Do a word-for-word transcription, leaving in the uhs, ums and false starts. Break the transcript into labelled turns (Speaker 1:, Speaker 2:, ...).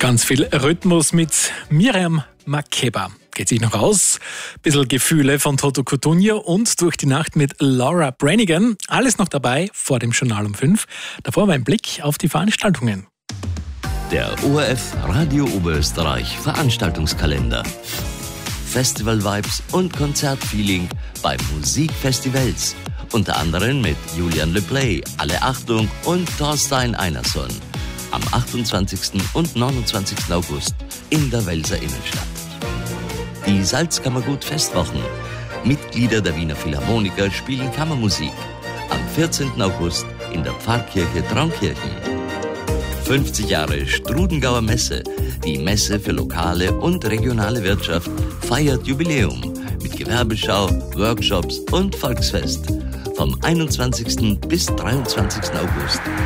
Speaker 1: Ganz viel Rhythmus mit Miriam Makeba. Geht sich noch aus. Bisschen Gefühle von Toto Cutugno und Durch die Nacht mit Laura Branigan. Alles noch dabei vor dem Journal um fünf. Davor war ein Blick auf die Veranstaltungen.
Speaker 2: Der O R F Radio Oberösterreich Veranstaltungskalender. Festival-Vibes und Konzertfeeling bei Musikfestivals. Unter anderem mit Julian Le Play, Alle Achtung und Thorstein Einerson. Am achtundzwanzigsten und neunundzwanzigsten August in der Welser Innenstadt. Die Salzkammergut-Festwochen. Mitglieder der Wiener Philharmoniker spielen Kammermusik. Am vierzehnten August in der Pfarrkirche Traunkirchen. fünfzig Jahre Strudengauer Messe. Die Messe für lokale und regionale Wirtschaft feiert Jubiläum mit Gewerbeschau, Workshops und Volksfest. Vom einundzwanzigsten bis dreiundzwanzigsten August